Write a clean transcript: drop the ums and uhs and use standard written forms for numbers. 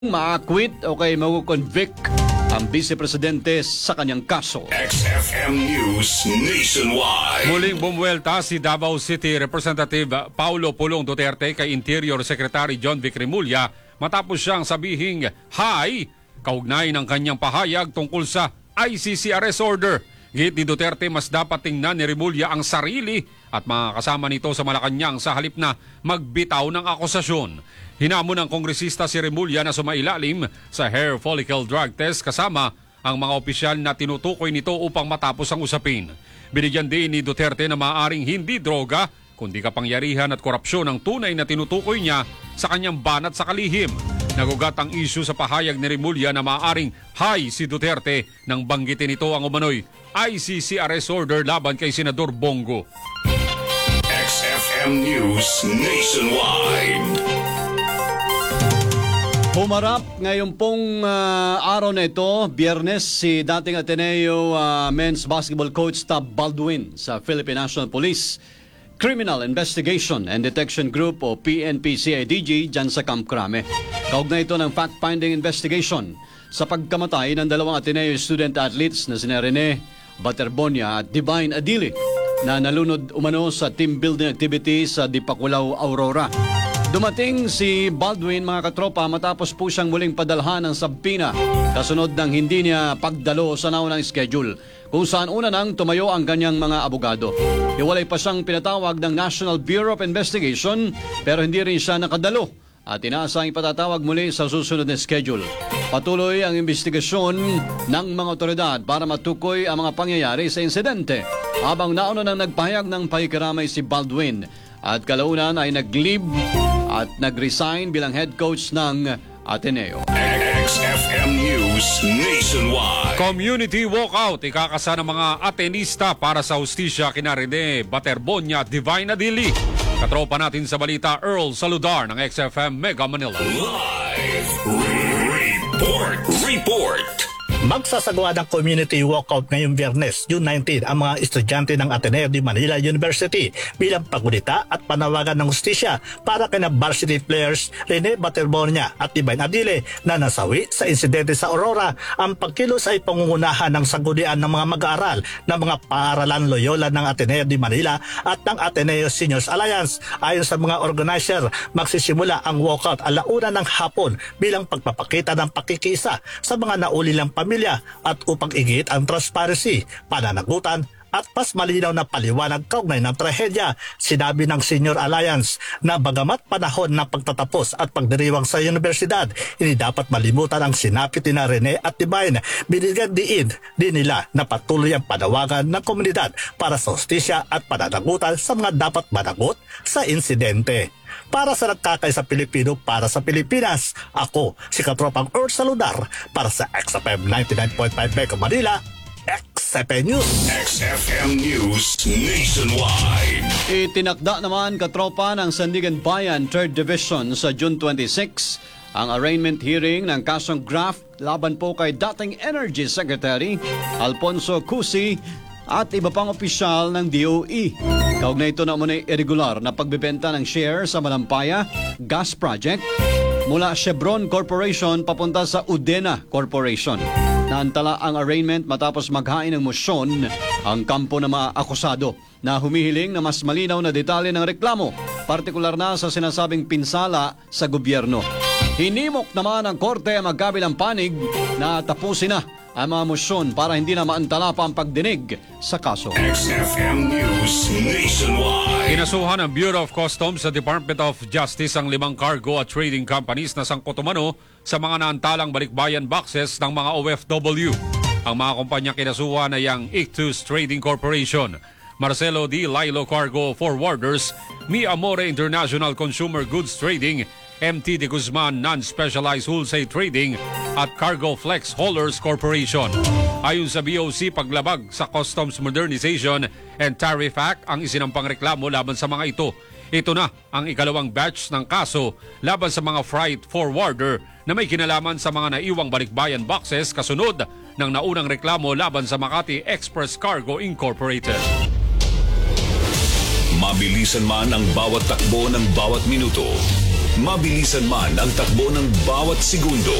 ma-acquit o kay mag-convict ang Vice Presidente sa kanyang kaso. XFM News Nationwide. Muling bumuwelta si Davao City Representative Paulo Pulong Duterte kay Interior Secretary John Vic Remulla matapos siyang sabihing hi kaugnay ng kanyang pahayag tungkol sa ICC arrest order. Git ni Duterte, mas dapat tingnan ni Remulla ang sarili at mga kasama nito sa Malacanang sa halip na magbitaw ng akusasyon. Hinamon ng kongresista si Remulla na sumailalim sa hair follicle drug test kasama ang mga opisyal na tinutukoy nito upang matapos ang usapin. Binigyan din ni Duterte na maaaring hindi droga kundi kapangyarihan at korupsyon ang tunay na tinutukoy niya sa kanyang banat sa kalihim. Nagugat ang isyu sa pahayag ni Remulla na maaaring high si Duterte nang banggitin nito ang umano'y ICC arrest order laban kay Senador Bongo. XFM News Nationwide. Humarap ngayon pong araw na ito, Biyernes, si dating Ateneo men's basketball coach Tab Baldwin sa Philippine National Police Criminal Investigation and Detection Group o PNP-CIDG dyan sa Camp Crame. Kaugnay ito ng fact-finding investigation sa pagkamatay ng dalawang Ateneo student athletes na sina Rene Baterbonia at Divine Adili na nalunod umano sa team building activity sa Dipakulaw, Aurora. Dumating si Baldwin, mga katropa, matapos po siyang muling padalhan ng sabpina kasunod ng hindi niya pagdalo sa naunang schedule, kung saan una nang tumayo ang kanyang mga abogado. Iwalay pa siyang pinatawag ng National Bureau of Investigation pero hindi rin siya nakadalo at inaasang ipatatawag muli sa susunod na schedule. Patuloy ang investigasyon ng mga otoridad para matukoy ang mga pangyayari sa insidente habang nauna nang nagpahayag ng pakikiramay si Baldwin at kalaunan ay nag-leave at nag-resign bilang head coach ng Ateneo. XFM News Nationwide. Community walkout ikakasa ng mga Atenista para sa hustisya kina Rene Baterbonia at Divine Adili. Katropa natin sa balita, Earl Saludar ng XFM Mega Manila. Live report. Magsasagawa ng community walkout ngayong Biyernes, June 19 ang mga estudyante ng Ateneo de Manila University bilang paggunita at panawagan ng hustisya para kina varsity players Rene Baterbonia at Divine Adile na nasawi sa insidente sa Aurora. Ang pagkilos ay pangungunahan ng sanggunian ng mga mag-aaral ng mga paaralan Loyola ng Ateneo de Manila at ng Ateneo Seniors Alliance. Ayon sa mga organizer, magsisimula ang walkout alauna ng hapon bilang pagpapakita ng pakikisa sa mga naulilang pamilya at upang igit ang transparency, pananagutan at mas malinaw na paliwanag kaugnay ng trahedya. Sinabi ng Senior Alliance na bagamat panahon ng pagtatapos at pagdiriwang sa universidad, hindi dapat malimutan ang sinapit ni Rene at Divine. Binigyan din nila na patuloy ang panawagan ng komunidad para sa hustisya at pananagutan sa mga dapat managot sa insidente. Para sa nagkakaisa Pilipino, para sa Pilipinas, ako si Katropang Earl Saludar para sa XFM 99.5 Mega Manila, XFM News. XFM News Nationwide. Itinakda naman, katropa, ng Sandigan Bayan 3rd Division sa June 26 ang arraignment hearing ng kasong graft laban po kay dating Energy Secretary Alfonso Cusi at iba pang opisyal ng DOE. Kaugnay ito na umunay irregular na pagbebenta ng share sa Malampaya Gas Project mula Chevron Corporation papunta sa Udena Corporation. Naantala ang arraignment matapos maghain ng mosyon ang kampo ng mga akusado na humihiling na mas malinaw na detalye ng reklamo, partikular na sa sinasabing pinsala sa gobyerno. Hinimok naman ang korte ang magkabilang panig na tapusin na ang mga mosyon para hindi na maantala pa ang pagdinig sa kaso. XFM News Nationwide. Inasuhan ng Bureau of Customs sa Department of Justice ang 5 cargo at trading companies na sangkot umano sa mga naantalang balikbayan boxes ng mga OFW. Ang mga kumpanya kinasuhan ay ang Ictus Trading Corporation, Marcelo D. Lilo Cargo Forwarders, Mi Amore International Consumer Goods Trading, MT de Guzman Non-Specialized Wholesale Trading at Cargo Flex Haulers Corporation. Ayon sa BOC, paglabag sa Customs Modernization and Tariff Act ang isinampang reklamo laban sa mga ito. Ito na ang ikalawang batch ng kaso laban sa mga freight forwarder na may kinalaman sa mga naiwang balikbayan boxes kasunod ng naunang reklamo laban sa Makati Express Cargo Incorporated. Mabilisan man ang bawat takbo ng bawat minuto, Mabilisan man ang takbo ng bawat segundo,